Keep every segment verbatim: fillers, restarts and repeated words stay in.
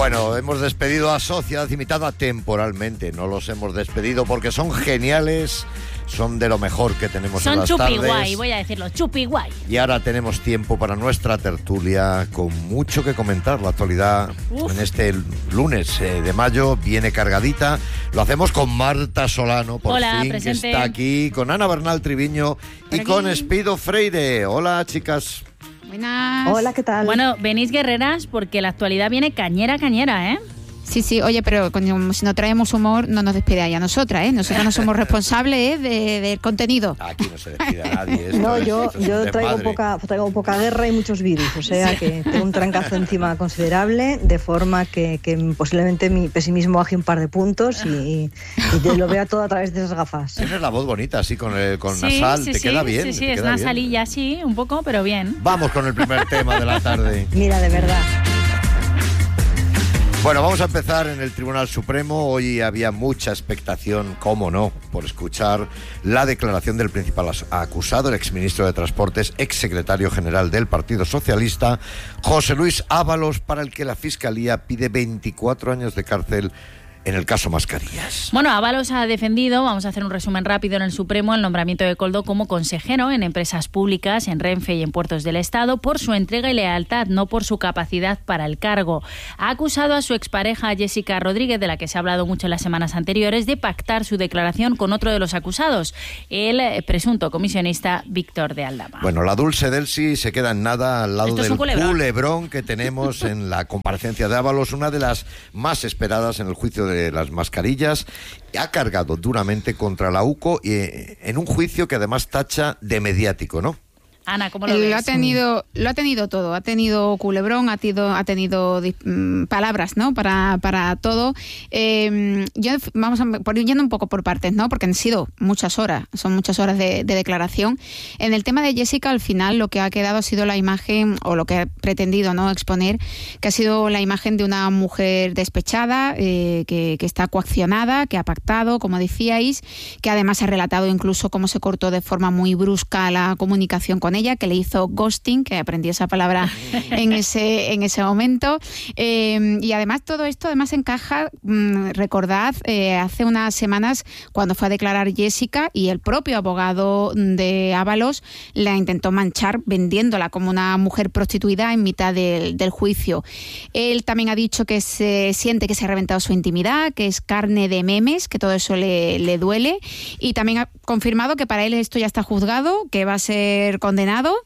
Bueno, hemos despedido a Sociedad Limitada temporalmente. No los hemos despedido porque son geniales, son de lo mejor que tenemos son en las chupi tardes. Guay, voy a decirlo, chupi guay. Y ahora tenemos tiempo para nuestra tertulia con mucho que comentar. La actualidad Uf. en este lunes eh, de mayo viene cargadita. Lo hacemos con Marta Solano, por Hola, fin, presente. que está aquí, con Ana Bernal Triviño y aquí. con Espido Freire. Hola, chicas. Buenas. Hola, ¿qué tal? Bueno, venís guerreras porque la actualidad viene cañera, cañera, ¿eh? Sí, sí, oye, pero como si no traemos humor, no nos despidáis a nosotras, ¿eh? Nosotros no somos responsables ¿eh? de, del contenido. Aquí no se despide a nadie. Esto no, es, yo, esto es yo traigo, poca, traigo poca guerra y muchos virus, o sea que tengo un trancazo encima considerable, de forma que, que posiblemente mi pesimismo baje un par de puntos y, y te lo vea todo a través de esas gafas. Tienes la voz bonita, así con, el, con sí, nasal, sí, te sí, queda bien. Sí, sí, te es queda nasalilla, sí, un poco, pero bien. Vamos con el primer tema de la tarde. Mira, de verdad. Bueno, vamos a empezar en el Tribunal Supremo. Hoy había mucha expectación, cómo no, por escuchar la declaración del principal acusado, el exministro de Transportes, exsecretario general del Partido Socialista, José Luis Ábalos, para el que la Fiscalía pide veinticuatro años de cárcel en el caso Mascarillas. Bueno, Ábalos ha defendido, vamos a hacer un resumen rápido en el Supremo, el nombramiento de Koldo como consejero en empresas públicas, en Renfe y en puertos del Estado, por su entrega y lealtad, no por su capacidad para el cargo. Ha acusado a su expareja Jessica Rodríguez, de la que se ha hablado mucho en las semanas anteriores, de pactar su declaración con otro de los acusados, el presunto comisionista Víctor de Aldama. Bueno, la Dulce Delsi se queda en nada al lado Esto del culebrón. culebrón que tenemos en la comparecencia de Ábalos, una de las más esperadas en el juicio de de las mascarillas. Ha cargado duramente contra la U C O y, eh, en un juicio que además tacha de mediático, ¿no? Ana, ¿cómo lo ves? Lo ha tenido, lo ha tenido todo, ha tenido culebrón, ha tenido, ha tenido mm, palabras, ¿no? Para, para todo. Eh, yo vamos a por ir yendo un poco por partes, ¿no? Porque han sido muchas horas, son muchas horas de, de declaración. En el tema de Jessica, al final lo que ha quedado ha sido la imagen, o lo que ha pretendido, ¿no? exponer, que ha sido la imagen de una mujer despechada, eh, que, que está coaccionada, que ha pactado, como decíais, que además ha relatado incluso cómo se cortó de forma muy brusca la comunicación con ella, que le hizo ghosting, que aprendí esa palabra en ese en ese momento. Eh, y además todo esto además encaja, mmm, recordad, eh, hace unas semanas cuando fue a declarar Jessica y el propio abogado de Ábalos la intentó manchar vendiéndola como una mujer prostituida en mitad del, del juicio. Él también ha dicho que se siente que se ha reventado su intimidad, que es carne de memes, que todo eso le, le duele, y también ha confirmado que para él esto ya está juzgado, que va a ser condenado.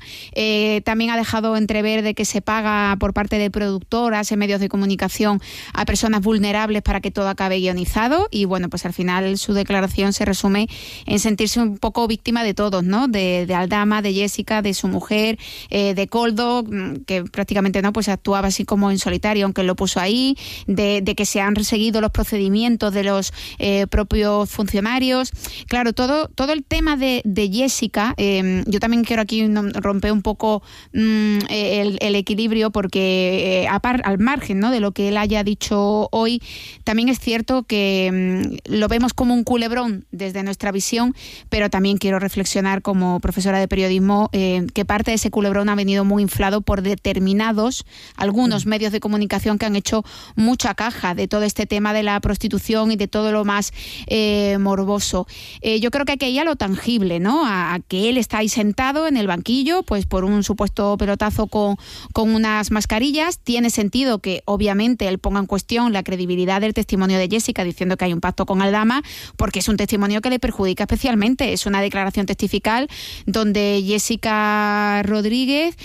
Eh, también ha dejado entrever de que se paga por parte de productoras en medios de comunicación a personas vulnerables para que todo acabe guionizado, y bueno, pues al final su declaración se resume en sentirse un poco víctima de todos, ¿no? De, de Aldama, de Jessica, de su mujer, eh, de Koldo, que prácticamente no pues actuaba así como en solitario, aunque lo puso ahí, de, de que se han seguido los procedimientos de los eh, propios funcionarios. Claro, todo, todo el tema de, de Jessica, eh, yo también quiero aquí romper un poco mmm, el, el equilibrio, porque eh, apar, al margen, ¿no? de lo que él haya dicho hoy, también es cierto que mmm, lo vemos como un culebrón desde nuestra visión, pero también quiero reflexionar como profesora de periodismo eh, que parte de ese culebrón ha venido muy inflado por determinados, algunos mm. medios de comunicación que han hecho mucha caja de todo este tema de la prostitución y de todo lo más eh, morboso. Eh, yo creo que hay que ir a lo tangible, ¿no? A, a que él está ahí sentado en el banquillo, pues por un supuesto pelotazo con, con unas mascarillas. Tiene sentido que obviamente él ponga en cuestión la credibilidad del testimonio de Jessica diciendo que hay un pacto con Aldama, porque es un testimonio que le perjudica especialmente. Es una declaración testifical donde Jessica Rodríguez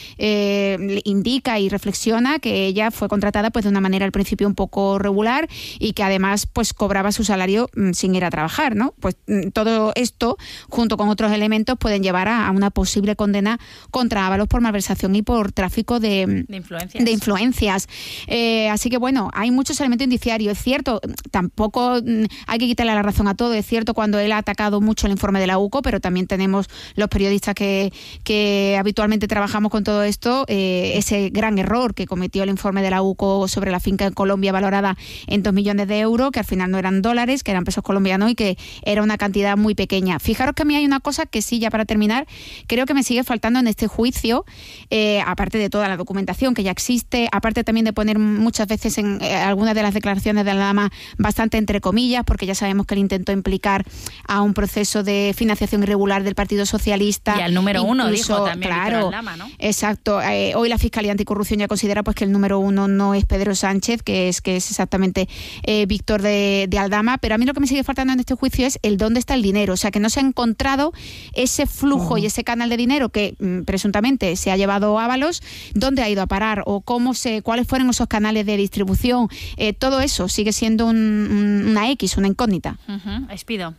eh, indica y reflexiona que ella fue contratada pues de una manera al principio un poco regular y que además pues cobraba su salario mm, sin ir a trabajar, ¿no? Pues mm, todo esto junto con otros elementos pueden llevar a, a una posible condena contra Ábalos por malversación y por tráfico de, de influencias. De influencias. Eh, así que bueno, hay muchos elementos indiciarios. Es cierto, tampoco mm, hay que quitarle la razón a todo. Es cierto cuando él ha atacado mucho el informe de la U C O, pero también tenemos los periodistas que, que habitualmente trabajamos con todo esto, eh, ese gran error que cometió el informe de la U C O sobre la finca en Colombia valorada en dos millones de euros, que al final no eran dólares, que eran pesos colombianos y que era una cantidad muy pequeña. Fijaros que a mí hay una cosa que sí, ya para terminar, creo que me sigue faltando en este juicio, eh, aparte de toda la documentación que ya existe, aparte también de poner muchas veces en eh, algunas de las declaraciones de Aldama bastante entre comillas, porque ya sabemos que él intentó implicar a un proceso de financiación irregular del Partido Socialista. Y al número uno, incluso, dijo también claro, Víctor Aldama, ¿no? Exacto. Eh, hoy la Fiscalía Anticorrupción ya considera pues que el número uno no es Pedro Sánchez, que es que es exactamente eh, Víctor de, de Aldama, pero a mí lo que me sigue faltando en este juicio es el dónde está el dinero, o sea, que no se ha encontrado ese flujo uh-huh. y ese canal de dinero que mm, presuntamente se ha llevado Ábalos, dónde ha ido a parar o cómo se, cuáles fueron esos canales de distribución, eh, todo eso sigue siendo un, un, una X, una incógnita. Uh-huh. Espido.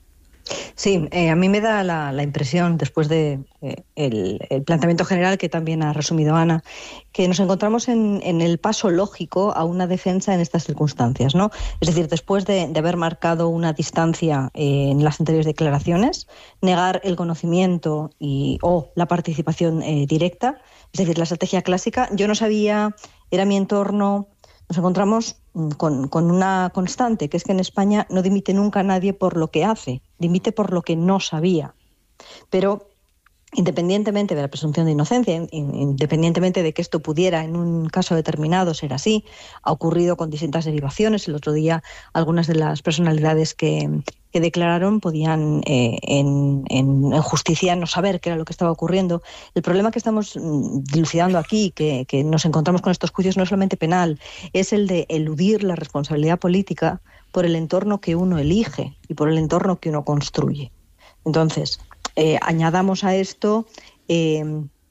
Sí, eh, a mí me da la, la impresión, después de eh, el, el planteamiento general que también ha resumido Ana, que nos encontramos en, en el paso lógico a una defensa en estas circunstancias, ¿no? Es decir, después de, de haber marcado una distancia eh, en las anteriores declaraciones, negar el conocimiento y o la participación eh, directa, es decir, la estrategia clásica. Yo no sabía, era mi entorno. Nos encontramos con, con una constante, que es que en España no dimite nunca nadie por lo que hace, dimite por lo que no sabía. Pero independientemente de la presunción de inocencia, independientemente de que esto pudiera en un caso determinado ser así, ha ocurrido con distintas derivaciones. El otro día algunas de las personalidades que, que declararon podían eh, en, en, en justicia no saber qué era lo que estaba ocurriendo. El problema que estamos dilucidando aquí, que, que nos encontramos con estos juicios, no es solamente penal, es el de eludir la responsabilidad política por el entorno que uno elige y por el entorno que uno construye. Entonces, Eh, añadamos a esto eh,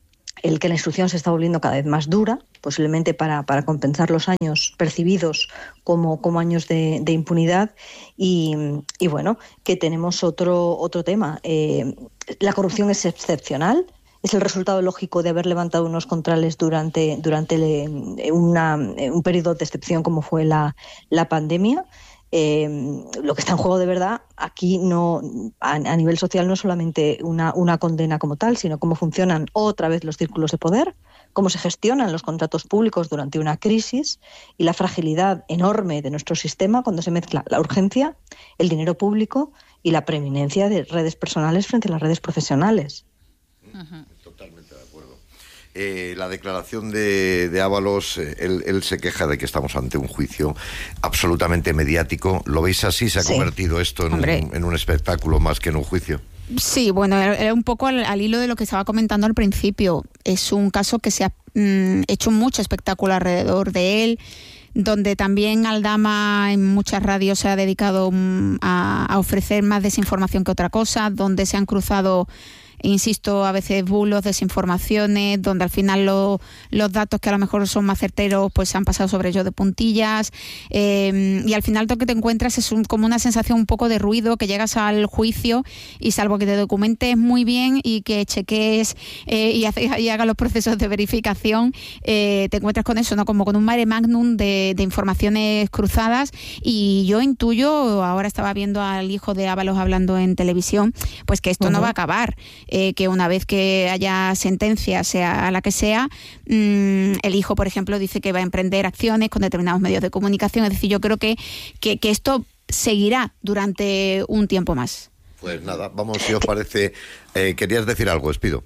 el que la instrucción se está volviendo cada vez más dura, posiblemente para, para compensar los años percibidos como, como años de, de impunidad y, y bueno, que tenemos otro, otro tema. Eh, la corrupción es excepcional, es el resultado lógico de haber levantado unos controles durante, durante una, un periodo de excepción como fue la, la pandemia. Eh, lo que está en juego de verdad aquí no a, a nivel social no es solamente una, una condena como tal, sino cómo funcionan otra vez los círculos de poder, cómo se gestionan los contratos públicos durante una crisis y la fragilidad enorme de nuestro sistema cuando se mezcla la urgencia, el dinero público y la preeminencia de redes personales frente a las redes profesionales. Uh-huh. Totalmente de acuerdo. Eh, la declaración de, de Ábalos, eh, él, él se queja de que estamos ante un juicio absolutamente mediático. ¿Lo veis así? ¿Se ha sí. convertido esto en un, en un espectáculo más que en un juicio? Sí, bueno, era un poco al, al hilo de lo que estaba comentando al principio. Es un caso que se ha mm, hecho mucho espectáculo alrededor de él, donde también Aldama en muchas radios se ha dedicado mm, a, a ofrecer más desinformación que otra cosa, donde se han cruzado, insisto, a veces bulos, desinformaciones, donde al final lo, los datos que a lo mejor son más certeros pues se han pasado sobre ellos de puntillas, eh, y al final lo que te encuentras es un, como una sensación un poco de ruido, que llegas al juicio y salvo que te documentes muy bien y que cheques eh, y, hace, y hagas los procesos de verificación, eh, te encuentras con eso, ¿no? Como con un mare magnum de, de informaciones cruzadas. Y yo intuyo, ahora estaba viendo al hijo de Ábalos hablando en televisión, pues que esto uh-huh. no va a acabar. Eh, que una vez que haya sentencia, sea la que sea, mmm, el hijo, por ejemplo, dice que va a emprender acciones con determinados medios de comunicación. Es decir, yo creo que, que, que esto seguirá durante un tiempo más. Pues nada, vamos, si os parece. Eh, ¿Querías decir algo, Espido?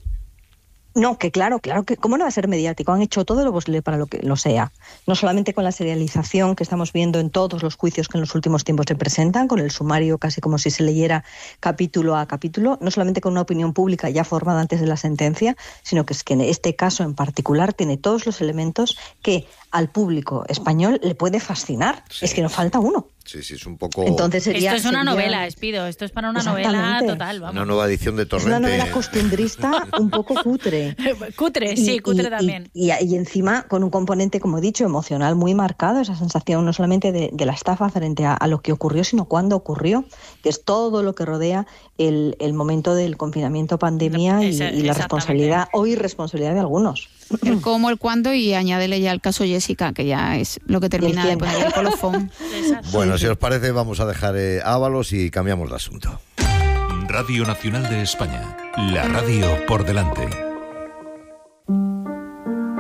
No, que claro, claro que cómo no va a ser mediático. Han hecho todo lo posible para lo que lo sea. No solamente con la serialización que estamos viendo en todos los juicios que en los últimos tiempos se presentan, con el sumario casi como si se leyera capítulo a capítulo, no solamente con una opinión pública ya formada antes de la sentencia, sino que es que en este caso en particular tiene todos los elementos que al público español le puede fascinar. Sí. Es que nos falta uno. Sí, sí, es un poco... Entonces sería, esto es una sería... novela, Espido, esto es para una novela total, vamos. Una nueva edición de Torrente. Es una novela costumbrista un poco cutre. Cutre, sí, y, cutre y, también. Y, y, y encima con un componente, como he dicho, emocional muy marcado, esa sensación no solamente de, de la estafa frente a, a lo que ocurrió, sino cuándo ocurrió, que es todo lo que rodea el, el momento del confinamiento, pandemia y, y la responsabilidad o irresponsabilidad de algunos. El cómo, el cuándo, y añádele ya el caso Jessica, que ya es lo que termina de poner el colofón. Bueno, si os parece, vamos a dejar eh, Ábalos y cambiamos de asunto. Radio Nacional de España, la radio por delante.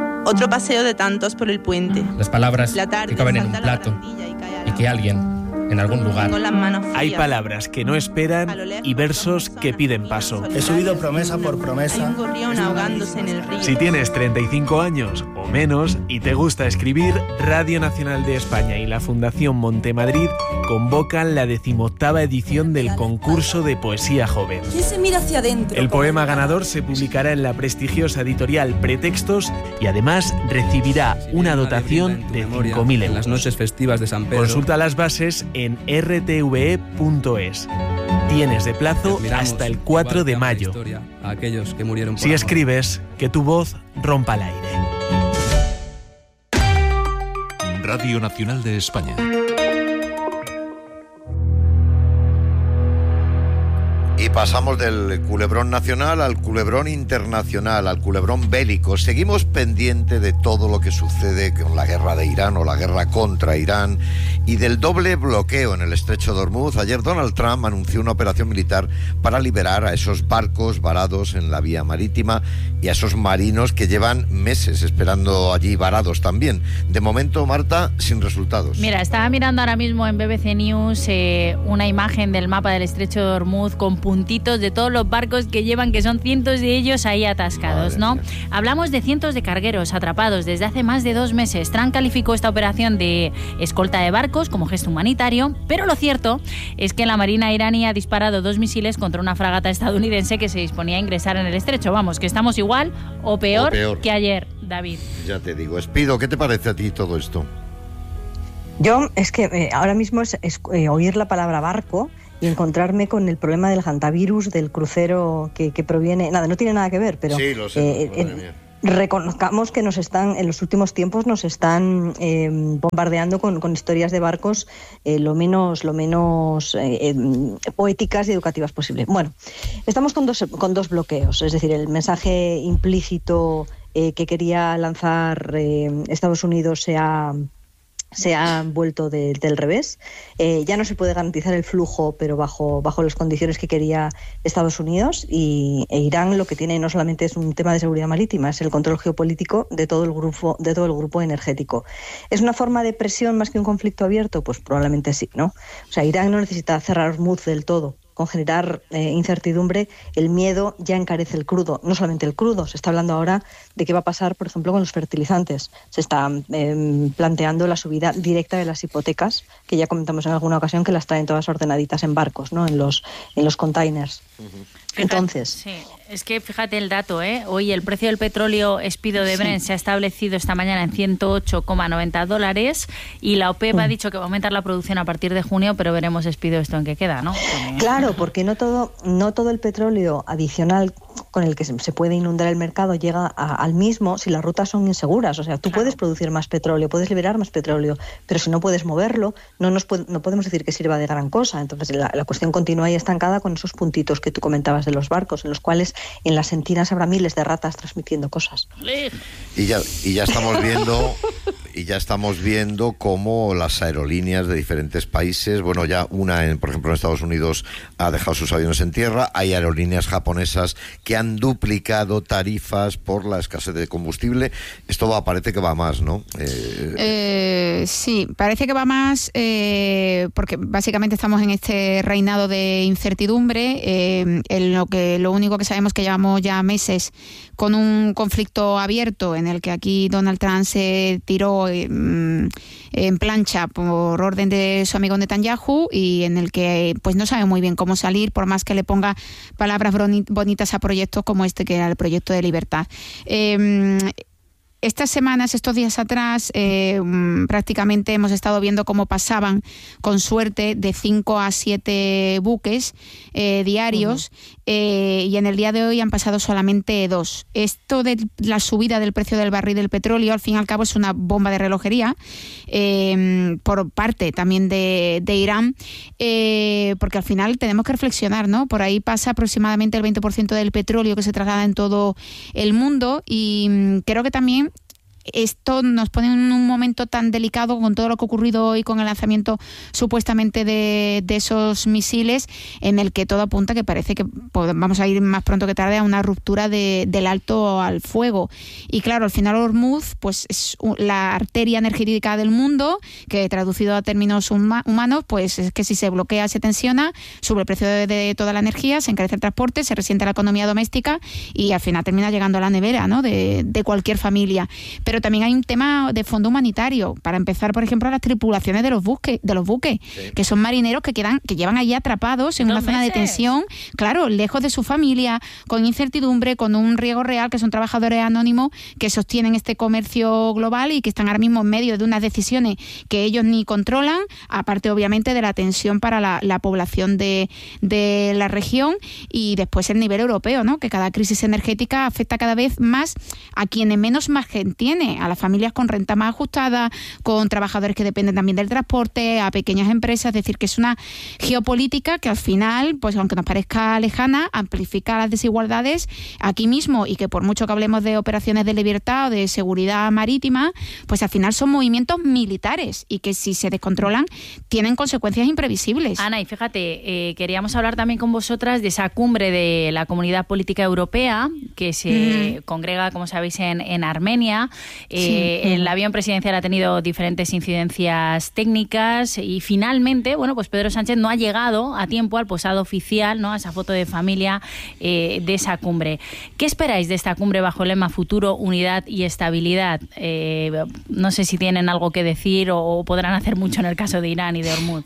Otro paseo de tantos por el puente. Las palabras que caben en un plato y, y que alguien en algún lugar. Hay palabras que no esperan y versos que piden paso. He subido promesa por promesa. Si tienes treinta y cinco años o menos y te gusta escribir, Radio Nacional de España y la Fundación Montemadrid convocan la decimoctava edición del concurso de poesía joven. ¿Quién se mira hacia adentro? El poema ganador se publicará en la prestigiosa editorial Pretextos y además recibirá una dotación de cinco mil euros. En las noches festivas de San Pedro. Consulta las bases en r t v e punto es. Tienes de plazo hasta el cuatro de mayo. A aquellos que murieron por si amor. escribes, que tu voz rompa el aire. Radio Nacional de España. Y pasamos del culebrón nacional al culebrón internacional, al culebrón bélico. Seguimos pendiente de todo lo que sucede con la guerra de Irán o la guerra contra Irán y del doble bloqueo en el estrecho de Hormuz. Ayer Donald Trump anunció una operación militar para liberar a esos barcos varados en la vía marítima y a esos marinos que llevan meses esperando allí varados también. De momento, Marta, sin resultados. Mira, estaba mirando ahora mismo en B B C News eh, una imagen del mapa del estrecho de Hormuz con puntitos de todos los barcos que llevan, que son cientos de ellos ahí atascados, ¿no? Hablamos de cientos de cargueros atrapados desde hace más de dos meses. Trump calificó esta operación de escolta de barcos como gesto humanitario, pero lo cierto es que la Marina iraní ha disparado dos misiles contra una fragata estadounidense que se disponía a ingresar en el estrecho. Vamos, que estamos igual o peor, o peor. que ayer, David. Ya te digo. Espido, ¿qué te parece a ti todo esto? Yo, es que eh, ahora mismo es, es eh, oír la palabra barco y encontrarme con el problema del hantavirus, del crucero que, que proviene... Nada, no tiene nada que ver, pero... Sí, lo sé, eh, eh, reconozcamos que nos están, en los últimos tiempos, nos están eh, bombardeando con, con historias de barcos eh, lo menos, lo menos eh, eh, poéticas y educativas posible. Bueno, estamos con dos, con dos bloqueos, es decir, el mensaje implícito eh, que quería lanzar eh, Estados Unidos se ha... se ha vuelto de, del revés. Eh, ya no se puede garantizar el flujo, pero bajo, bajo las condiciones que quería Estados Unidos, y e Irán lo que tiene no solamente es un tema de seguridad marítima, es el control geopolítico de todo el grupo, de todo el grupo energético. ¿Es una forma de presión más que un conflicto abierto? Pues probablemente sí, ¿no? O sea, Irán no necesita cerrar Hormuz del todo. Con generar eh, incertidumbre, el miedo ya encarece el crudo. No solamente el crudo, se está hablando ahora de qué va a pasar, por ejemplo, con los fertilizantes. Se está eh, planteando la subida directa de las hipotecas, que ya comentamos en alguna ocasión que las traen todas ordenaditas en barcos, ¿no? En los, en los containers. Uh-huh. Entonces... Sí, es que fíjate el dato, ¿eh? Hoy el precio del petróleo Espido de Brent sí. se ha establecido esta mañana en ciento ocho coma noventa dólares y la OPEP uh. ha dicho que va a aumentar la producción a partir de junio, pero veremos, Espido, esto en qué queda, ¿no? Porque... Claro, porque no todo, no todo el petróleo adicional con el que se puede inundar el mercado llega a, al mismo si las rutas son inseguras. O sea, tú claro. puedes producir más petróleo, puedes liberar más petróleo, pero si no puedes moverlo, no nos puede, no podemos decir que sirva de gran cosa. Entonces la, la cuestión continúa ahí estancada con esos puntitos que tú comentabas de los barcos, en los cuales en las sentinas habrá miles de ratas transmitiendo cosas. Y ya, y ya estamos viendo... Y ya estamos viendo cómo las aerolíneas de diferentes países, bueno, ya una, en, por ejemplo, en Estados Unidos ha dejado sus aviones en tierra, hay aerolíneas japonesas que han duplicado tarifas por la escasez de combustible. Esto va, parece que va más, ¿no? Eh... Eh, sí, parece que va más eh, porque básicamente estamos en este reinado de incertidumbre, eh, en lo que lo único que sabemos que llevamos ya meses con un conflicto abierto en el que aquí Donald Trump se tiró en plancha por orden de su amigo Netanyahu y en el que pues no sabe muy bien cómo salir, por más que le ponga palabras bonitas a proyectos como este, que era el proyecto de libertad. Eh, Estas semanas, estos días atrás, eh, prácticamente hemos estado viendo cómo pasaban, con suerte, de cinco a siete buques eh, diarios, uh-huh. eh, y en el día de hoy han pasado solamente dos. Esto de la subida del precio del barril del petróleo, al fin y al cabo, es una bomba de relojería, eh, por parte también de, de Irán, eh, porque al final tenemos que reflexionar, ¿no? Por ahí pasa aproximadamente el veinte por ciento del petróleo que se traslada en todo el mundo, y creo que también esto nos pone en un momento tan delicado con todo lo que ha ocurrido hoy con el lanzamiento supuestamente de, de esos misiles, en el que todo apunta que parece que vamos a ir más pronto que tarde a una ruptura de, del alto al fuego. Y claro, al final Hormuz pues es la arteria energética del mundo, que traducido a términos huma, humanos, pues es que si se bloquea se tensiona, sube el precio de, de toda la energía, se encarece el transporte, se resiente la economía doméstica y al final termina llegando a la nevera, ¿no?, de, de cualquier familia. Pero también hay un tema de fondo humanitario. Para empezar, por ejemplo, las tripulaciones de los buques, de los buques, sí. que son marineros que quedan, que llevan allí atrapados en Dos una zona meses. de tensión, claro, lejos de su familia, con incertidumbre, con un riesgo real, que son trabajadores anónimos que sostienen este comercio global y que están ahora mismo en medio de unas decisiones que ellos ni controlan, aparte obviamente de la tensión para la, la población de, de la región, y después el nivel europeo, ¿no?, que cada crisis energética afecta cada vez más a quienes menos margen tiene, a las familias con renta más ajustada, con trabajadores que dependen también del transporte, a pequeñas empresas. Es decir, que es una geopolítica que al final, pues aunque nos parezca lejana, amplifica las desigualdades aquí mismo, y que por mucho que hablemos de operaciones de libertad o de seguridad marítima, pues al final son movimientos militares y que si se descontrolan tienen consecuencias imprevisibles. Ana, y fíjate, eh, queríamos hablar también con vosotras de esa cumbre de la Comunidad Política Europea que se mm. congrega, como sabéis, en, en Armenia. Eh, sí. El avión presidencial ha tenido diferentes incidencias técnicas y finalmente, bueno, pues Pedro Sánchez no ha llegado a tiempo al posado oficial, ¿no?, a esa foto de familia eh, de esa cumbre. ¿Qué esperáis de esta cumbre bajo el lema Futuro, Unidad y Estabilidad? Eh, no sé si tienen algo que decir o, o podrán hacer mucho en el caso de Irán y de Hormuz.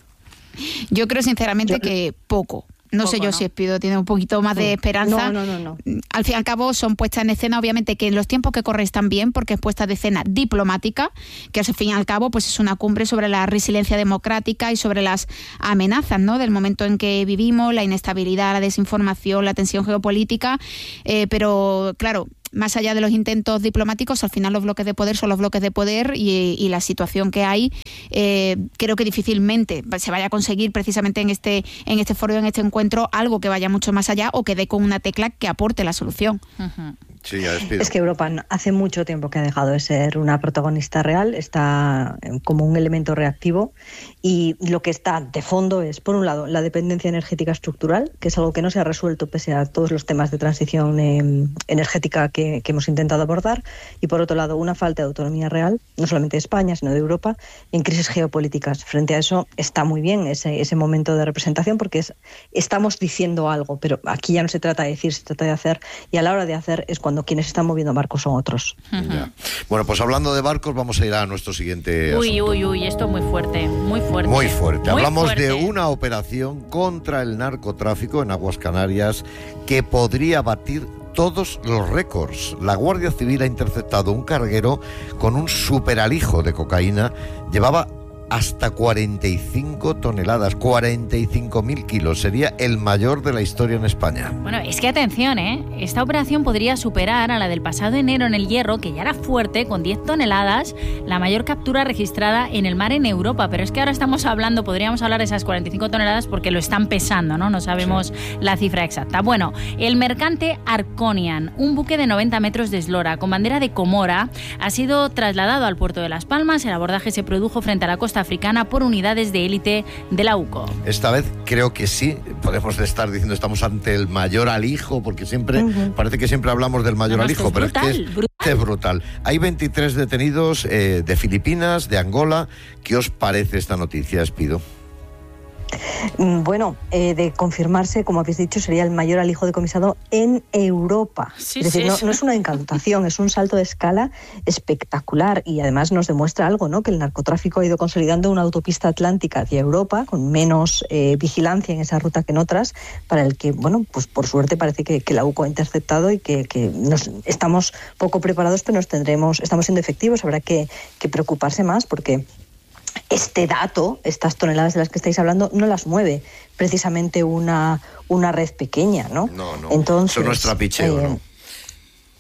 Yo creo sinceramente yo... que poco. No Poco, sé yo ¿no? si Espido tiene un poquito más de esperanza. No, no, no, no. Al fin y al cabo son puestas en escena, obviamente que en los tiempos que corren están bien, porque es puesta de escena diplomática, que al fin y al cabo pues es una cumbre sobre la resiliencia democrática y sobre las amenazas, ¿no?, del momento en que vivimos, la inestabilidad, la desinformación, la tensión geopolítica, eh, pero claro, más allá de los intentos diplomáticos, al final los bloques de poder son los bloques de poder y, y la situación que hay, eh, creo que difícilmente se vaya a conseguir precisamente en este, en este foro, en este encuentro, algo que vaya mucho más allá o que dé con una tecla que aporte la solución. Uh-huh. Sí, ya despido. Es que Europa hace mucho tiempo que ha dejado de ser una protagonista real, está como un elemento reactivo, y lo que está de fondo es, por un lado, la dependencia energética estructural, que es algo que no se ha resuelto pese a todos los temas de transición eh, energética que, que hemos intentado abordar, y por otro lado, una falta de autonomía real, no solamente de España, sino de Europa, en crisis geopolíticas. Frente a eso está muy bien ese, ese momento de representación, porque es, estamos diciendo algo, pero aquí ya no se trata de decir, se trata de hacer, y a la hora de hacer es cuando quienes están moviendo barcos son otros. Uh-huh. Ya. Bueno, pues hablando de barcos, vamos a ir a nuestro siguiente Uy, asunto. uy, uy, esto es muy fuerte, muy fuerte. Muy fuerte. Muy Hablamos fuerte. de una operación contra el narcotráfico en aguas Canarias que podría batir todos los récords. La Guardia Civil ha interceptado un carguero con un superalijo de cocaína. Llevaba hasta cuarenta y cinco toneladas, cuarenta y cinco mil kilos. Sería el mayor de la historia en España. Bueno, es que atención, ¿eh? Esta operación podría superar a la del pasado enero en el Hierro, que ya era fuerte, con diez toneladas, la mayor captura registrada en el mar en Europa. Pero es que ahora estamos hablando, podríamos hablar de esas cuarenta y cinco toneladas porque lo están pesando, ¿no? No sabemos sí. la cifra exacta. Bueno, el mercante Arconian, un buque de noventa metros de eslora con bandera de Comora, ha sido trasladado al puerto de Las Palmas. El abordaje se produjo frente a la costa africana por unidades de élite de la U C O. Esta vez creo que sí, podemos estar diciendo estamos ante el mayor alijo, porque siempre, uh-huh. parece que siempre hablamos del mayor no, alijo, pero brutal, es que es brutal. es brutal. Hay veintitrés detenidos eh, de Filipinas, de Angola. ¿Qué os parece esta noticia, Espido? Bueno, eh, de confirmarse, como habéis dicho, sería el mayor alijo decomisado en Europa. Sí, es decir, sí, no, sí. no es una incautación, es un salto de escala espectacular, y además nos demuestra algo, ¿no? Que el narcotráfico ha ido consolidando una autopista atlántica hacia Europa con menos eh, vigilancia en esa ruta que en otras, para el que, bueno, pues por suerte parece que, que la U C O ha interceptado y que, que nos, estamos poco preparados, pero nos tendremos, estamos siendo efectivos. Habrá que, que preocuparse más, porque este dato, estas toneladas de las que estáis hablando, no las mueve precisamente una, una red pequeña, ¿no? No, no. Entonces, eso no es trapicheo, eh, ¿no?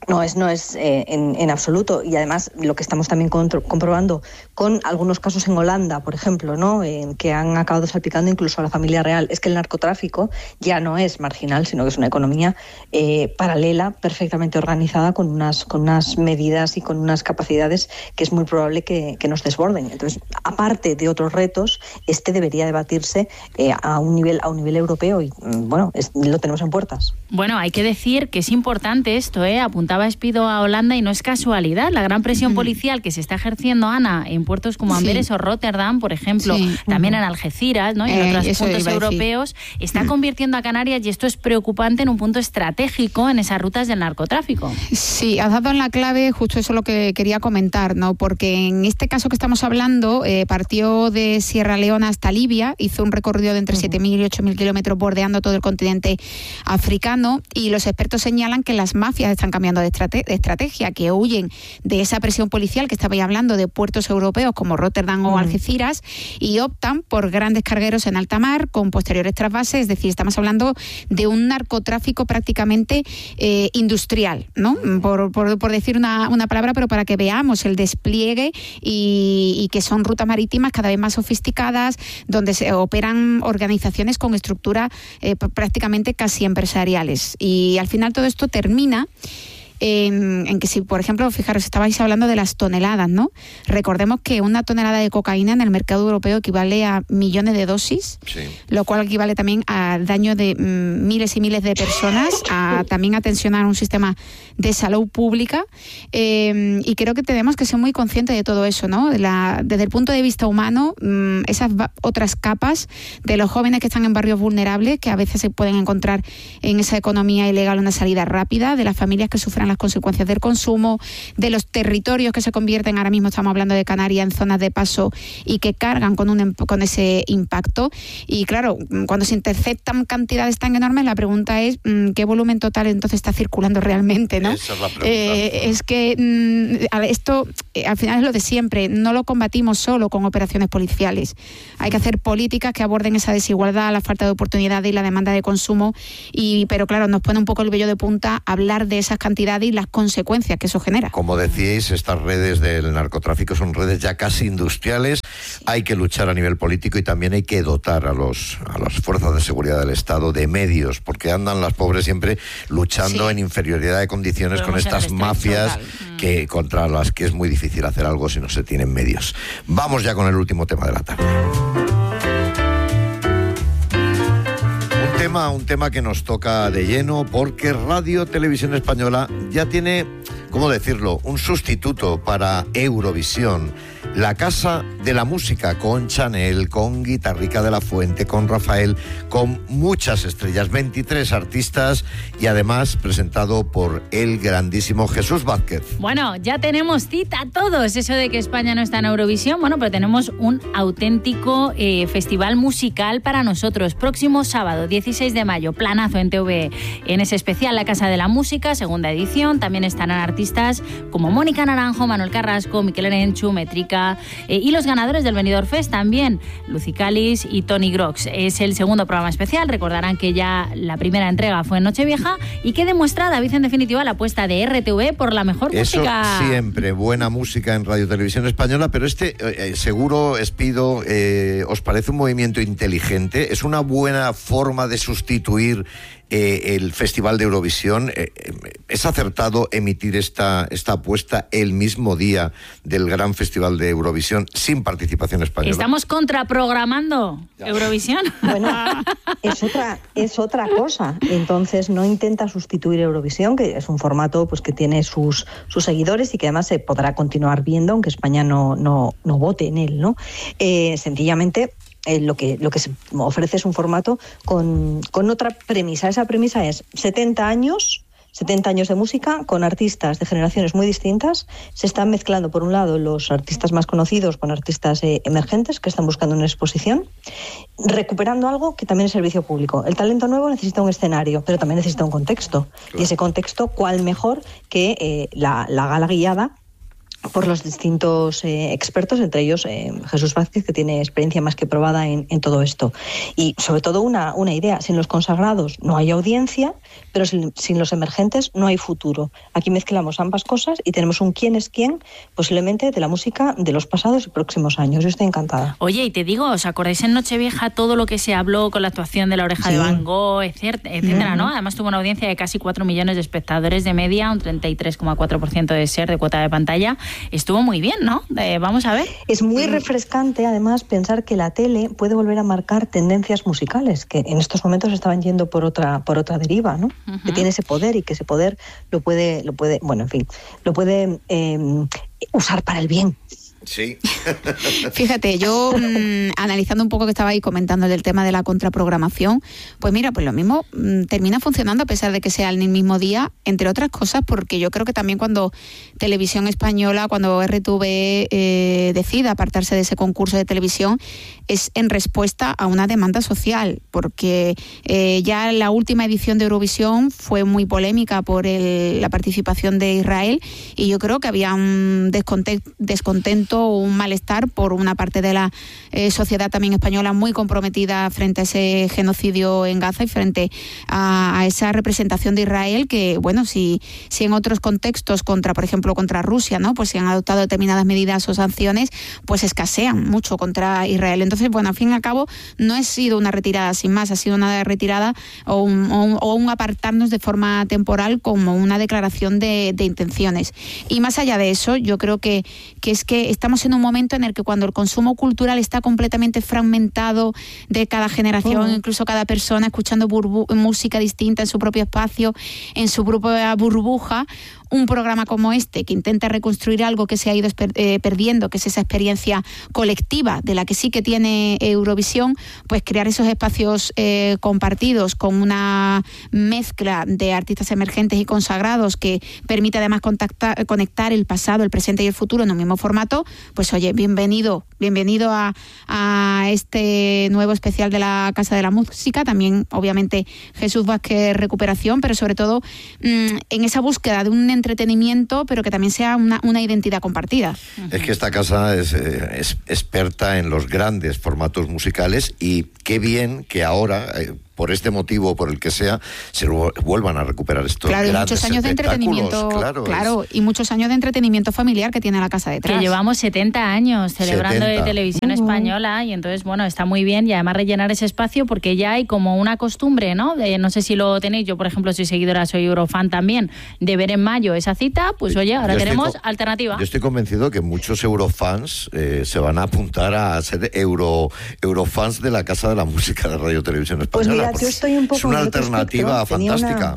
No es, no es eh, en, en absoluto. Y además lo que estamos también contro- comprobando con algunos casos en Holanda, por ejemplo, ¿no? Eh, que han acabado salpicando incluso a la familia real, es que el narcotráfico ya no es marginal, sino que es una economía eh, paralela, perfectamente organizada, con unas, con unas medidas y con unas capacidades que es muy probable que, que nos desborden. Entonces, aparte de otros retos, este debería debatirse eh, a un nivel, a un nivel europeo y, bueno, es, lo tenemos en puertas. Bueno, hay que decir que es importante esto, ¿eh? Apuntaba Espido a Holanda y no es casualidad. La gran presión mm. policial que se está ejerciendo, Ana, en puertos como Amberes sí. o Rotterdam, por ejemplo, sí. también uh-huh. en Algeciras, ¿no? y en eh, otros puntos europeos, está mm. convirtiendo a Canarias, y esto es preocupante, en un punto estratégico en esas rutas del narcotráfico. Sí, has dado en la clave justo eso lo que quería comentar, ¿no? Porque en este caso que estamos hablando, eh, partió de Sierra Leona hasta Libia, hizo un recorrido de entre uh-huh. siete mil y ocho mil kilómetros bordeando todo el continente africano, y los expertos señalan que las mafias están cambiando de, estrate- de estrategia, que huyen de esa presión policial que estabais hablando de puertos europeos como Rotterdam uh-huh. o Algeciras, y optan por grandes cargueros en alta mar con posteriores trasvases. Es decir, estamos hablando de un narcotráfico prácticamente eh, industrial, ¿no? Por, por, por decir una, una palabra, pero para que veamos el despliegue y, y que son rutas marítimas cada vez más sofisticadas, donde se operan organizaciones con estructuras eh, prácticamente casi empresariales. Y al final todo esto termina En, en que si, por ejemplo, fijaros, estabais hablando de las toneladas, ¿no? Recordemos que una tonelada de cocaína en el mercado europeo equivale a millones de dosis, sí. lo cual equivale también a daño de mm, miles y miles de personas, a también a tensionar un sistema de salud pública, eh, y creo que tenemos que ser muy conscientes de todo eso, ¿no? De la, desde el punto de vista humano, mm, esas va- otras capas de los jóvenes que están en barrios vulnerables, que a veces se pueden encontrar en esa economía ilegal una salida rápida, de las familias que sufren las consecuencias del consumo, de los territorios que se convierten, ahora mismo estamos hablando de Canarias, en zonas de paso y que cargan con, un, con ese impacto. Y claro, cuando se interceptan cantidades tan enormes, la pregunta es ¿qué volumen total entonces está circulando realmente, ¿no? Esa es la pregunta. Eh, es que a ver, esto eh, al final es lo de siempre, no lo combatimos solo con operaciones policiales. Hay que hacer políticas que aborden esa desigualdad, la falta de oportunidades y la demanda de consumo, y pero claro, nos pone un poco el vello de punta hablar de esas cantidades y las consecuencias que eso genera. Como decíais, estas redes del narcotráfico son redes ya casi industriales. Hay que luchar a nivel político y también hay que dotar a los a las fuerzas de seguridad del Estado de medios, porque andan las pobres siempre luchando sí. en inferioridad de condiciones con estas mafias que, contra las que es muy difícil hacer algo si no se tienen medios. Vamos ya con el último tema de la tarde. Tema, un tema que nos toca de lleno porque Radio Televisión Española ya tiene, ¿cómo decirlo?, un sustituto para Eurovisión. La Casa de la Música, con Chanel, con Guitarrica de la Fuente, con Rafael, con muchas estrellas, veintitrés artistas, y además presentado por el grandísimo Jesús Vázquez. Bueno, ya tenemos cita todos. Eso de que España no está en Eurovisión, bueno, pero tenemos un auténtico eh, festival musical para nosotros. Próximo sábado, dieciséis de mayo, planazo en T V E. En ese especial, La Casa de la Música, segunda edición. También estarán artistas como Mónica Naranjo, Manuel Carrasco, Miquel Erenchu, Métrica, Eh, y los ganadores del Benidorm Fest también, Lucy Calis y Tony Grox. Es el segundo programa especial. Recordarán que ya la primera entrega fue en Nochevieja y que demuestra, David, en definitiva, la apuesta de R T V E por la mejor Eso música. Siempre, buena música en Radio Televisión Española, pero este, eh, seguro, Espido, eh, ¿os parece un movimiento inteligente? ¿Es una buena forma de sustituir Eh, el Festival de Eurovisión? Eh, ¿Es acertado emitir esta, esta apuesta el mismo día del gran Festival de Eurovisión sin participación española? ¿Estamos contraprogramando ya. Eurovisión? Bueno, es otra, es otra cosa. Entonces no intenta sustituir Eurovisión, que es un formato pues que tiene sus, sus seguidores y que además se podrá continuar viendo aunque España no, no, no vote en él, ¿no? Eh, sencillamente Eh, lo que lo que se ofrece es un formato con, con otra premisa. Esa premisa es setenta años, setenta años de música con artistas de generaciones muy distintas. Se están mezclando, por un lado, los artistas más conocidos con artistas eh, emergentes que están buscando una exposición, recuperando algo que también es servicio público. El talento nuevo necesita un escenario, pero también necesita un contexto. Claro. Y ese contexto, ¿cuál mejor que eh, la, la gala guiada por los distintos eh, expertos, entre ellos eh, Jesús Vázquez, que tiene experiencia más que probada en, en todo esto. Y sobre todo una, una idea, sin los consagrados no hay audiencia, pero sin, sin los emergentes no hay futuro. Aquí mezclamos ambas cosas y tenemos un quién es quién, posiblemente de la música de los pasados y próximos años. Yo estoy encantada. Oye, y te digo, ¿os acordáis en Nochevieja todo lo que se habló con la actuación de La Oreja sí. de Van Gogh, etcétera, etcétera uh-huh. ¿no? Además tuvo una audiencia de casi cuatro millones de espectadores de media, un treinta y tres coma cuatro por ciento de share de cuota de pantalla. Estuvo muy bien, ¿no? Eh, vamos a ver. Es muy refrescante, además, pensar que la tele puede volver a marcar tendencias musicales, que en estos momentos estaban yendo por otra por otra deriva, ¿no? Uh-huh. Que tiene ese poder y que ese poder lo puede, lo puede bueno, en fin, lo puede eh, usar para el bien. Sí. Fíjate, yo mmm, analizando un poco que estaba ahí comentando del tema de la contraprogramación, pues mira, pues lo mismo mmm, termina funcionando a pesar de que sea en el mismo día, entre otras cosas porque yo creo que también cuando Televisión Española, cuando R T V eh, decida apartarse de ese concurso de televisión, es en respuesta a una demanda social, porque eh, ya la última edición de Eurovisión fue muy polémica por el, la participación de Israel, y yo creo que había un descontento, descontento un malestar por una parte de la eh, sociedad también española muy comprometida frente a ese genocidio en Gaza y frente a, a esa representación de Israel que, bueno, si, si en otros contextos contra, por ejemplo, contra Rusia, ¿no? Pues se han adoptado determinadas medidas o sanciones, pues escasean mucho contra Israel. Entonces, bueno, al fin y al cabo, no ha sido una retirada sin más, ha sido una retirada o un, o un, o un apartarnos de forma temporal como una declaración de, de intenciones. Y más allá de eso, yo creo que, que es que estamos en un momento en el que cuando el consumo cultural está completamente fragmentado de cada generación, uh-huh. incluso cada persona escuchando burbu- música distinta en su propio espacio, en su propia burbuja, un programa como este que intenta reconstruir algo que se ha ido esper- eh, perdiendo, que es esa experiencia colectiva de la que sí que tiene Eurovisión, pues crear esos espacios eh, compartidos con una mezcla de artistas emergentes y consagrados que permite además contactar, conectar el pasado, el presente y el futuro en un mismo formato, pues oye, bienvenido, bienvenido a, a este nuevo especial de la Casa de la Música. También obviamente Jesús Vázquez Recuperación, pero sobre todo mmm, en esa búsqueda de un entretenimiento, pero que también sea una, una identidad compartida. Es que esta casa es, eh, es experta en los grandes formatos musicales y qué bien que ahora, eh, por este motivo o por el que sea, se vuelvan a recuperar estos claro, grandes muchos años de entretenimiento, claro, claro es... y muchos años de entretenimiento familiar que tiene la casa detrás. Que llevamos setenta años celebrando setenta de Televisión uh-huh. Española, y entonces, bueno, está muy bien, y además rellenar ese espacio porque ya hay como una costumbre, ¿no? De, no sé si lo tenéis, yo por ejemplo soy seguidora, soy eurofan también, de ver en mayo esa cita, pues oye, ahora yo tenemos co- alternativa. Yo estoy convencido que muchos eurofans eh, se van a apuntar a ser euro eurofans de la Casa de la Música de Radio Televisión Española. Pues mira, yo estoy un poco es una alternativa respecto. fantástica. Tenía una,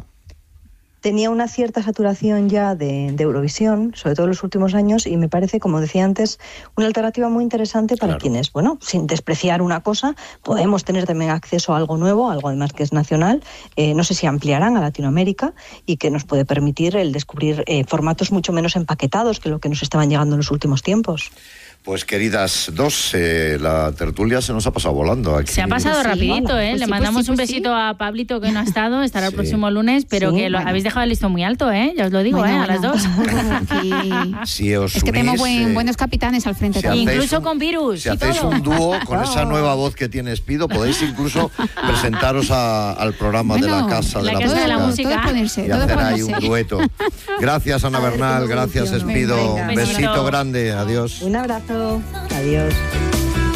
tenía una cierta saturación ya de, de Eurovisión, sobre todo en los últimos años, y me parece, como decía antes, una alternativa muy interesante para claro. quienes, bueno, sin despreciar una cosa, podemos tener también acceso a algo nuevo, algo además que es nacional, eh, no sé si ampliarán a Latinoamérica, y que nos puede permitir el descubrir eh, formatos mucho menos empaquetados que lo que nos estaban llegando en los últimos tiempos. Pues queridas dos, eh, la tertulia se nos ha pasado volando aquí. Se ha pasado sí, rapidito, bueno, ¿eh? Pues Le sí, mandamos pues sí, un pues besito sí. a Pablito, que no ha estado, estará sí. el próximo lunes, pero sí, que lo bueno. habéis dejado el listón muy alto, ¿eh? Ya os lo digo, bueno, ¿eh? A bueno. las dos. Aquí... Si os es que unís, tenemos buen, eh, buenos capitanes al frente. si también. Incluso un, con virus Si y hacéis todo. un dúo con esa nueva voz que tiene Espido, podéis incluso presentaros a, al programa bueno, de la Casa, la de, la casa de la Música. Todo ponerse, y todo hacer ponerse. ahí un dueto. Gracias, Ana Bernal, gracias, Espido. Venga, un besito grande, adiós. Un abrazo, adiós.